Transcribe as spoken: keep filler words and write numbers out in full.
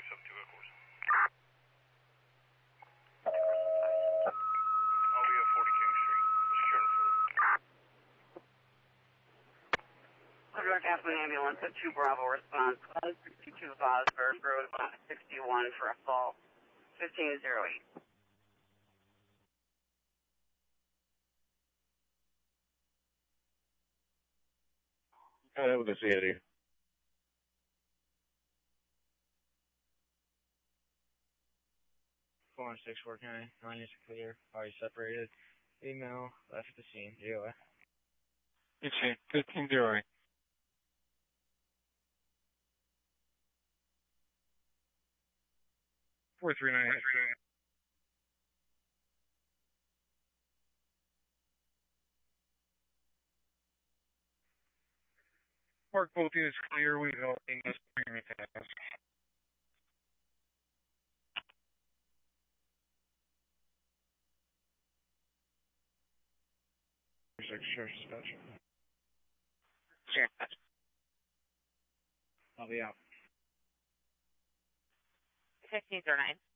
five seven two echoes. I'll be at forty King Street. Sure. Direct Aspen ambulance at two Bravo response. one sixty-two Osborne Road, sixty-one for assault. fifteen oh eight. Oh, that was a city. four one six four County, line is clear, body separated. Email, left at the scene, D O A. It's fifteen oh eight. four three nine. Park both is clear. We have English primary task. Sheriff's dispatch. Sure. I'll be out. fifteen oh nine.